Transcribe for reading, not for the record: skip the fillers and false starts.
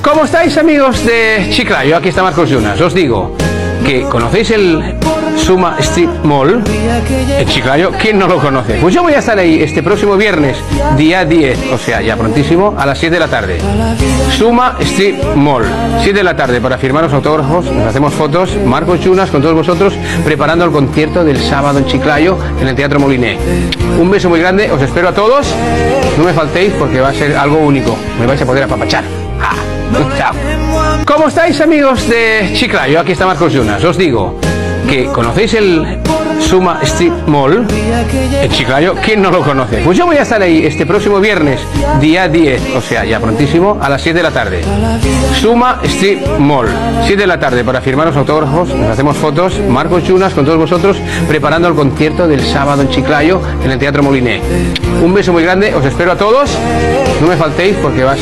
¿Cómo estáis, amigos de Chiclayo? Aquí está Marcos Yunas. Os digo que ¿conocéis el Suma Street Mall en Chiclayo? ¿Quién no lo conoce? Pues yo voy a estar ahí este próximo viernes, día 10, o sea, ya prontísimo, a las 7 de la tarde. Suma Street Mall, 7 de la tarde, para firmaros autógrafos, nos hacemos fotos, Marcos Yunas con todos vosotros, preparando el concierto del sábado en Chiclayo, en el Teatro Moliné. Un beso muy grande, os espero a todos, no me faltéis porque va a ser algo único, me vais a poder apapachar. ¡Ah! Chao. ¿Cómo estáis, amigos de Chiclayo? Aquí está Marcos Yunas. Os digo que ¿conocéis el Suma Street Mall en Chiclayo? ¿Quién no lo conoce? Pues yo voy a estar ahí este próximo viernes, día 10, o sea, ya prontísimo, a las 7 de la tarde. Suma Street Mall, 7 de la tarde, para firmaros autógrafos, nos hacemos fotos, Marcos Yunas con todos vosotros, preparando el concierto del sábado en Chiclayo, en el Teatro Moliné. Un beso muy grande, os espero a todos, no me faltéis porque va a ser